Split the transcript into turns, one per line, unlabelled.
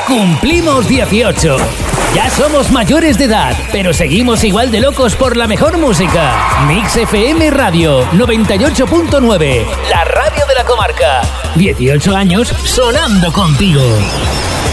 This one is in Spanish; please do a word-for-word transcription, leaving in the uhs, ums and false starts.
Cumplimos dieciocho. Ya somos mayores de edad, pero seguimos igual de locos por la mejor música. Mix F M Radio noventa y ocho punto nueve, la radio de la comarca. dieciocho años sonando contigo.